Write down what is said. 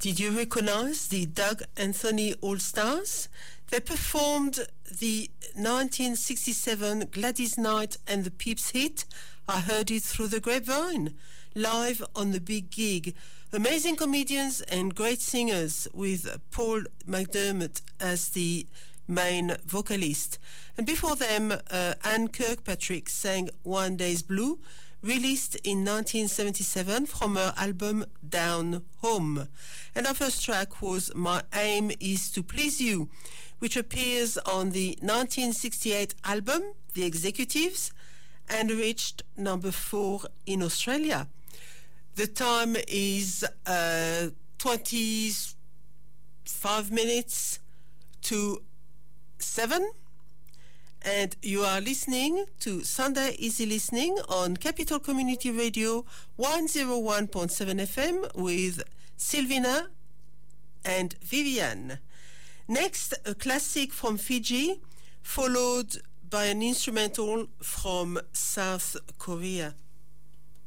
Did you recognize the Doug Anthony All-Stars? They performed the 1967 Gladys Knight and the Pips hit, I Heard It Through the Grapevine, live on the big gig. Amazing comedians and great singers with Paul McDermott as the main vocalist. And before them, Anne Kirkpatrick sang One Day's Blue, released in 1977 from her album Down Home. And our first track was My Aim Is to Please You, which appears on the 1968 album The Executives and reached number 4 in Australia. The time is 25 minutes to 7. And you are listening to Sunday Easy Listening on Capital Community Radio 101.7 FM with Sylvina and Vivian. Next, a classic from Fiji, followed by an instrumental from South Korea.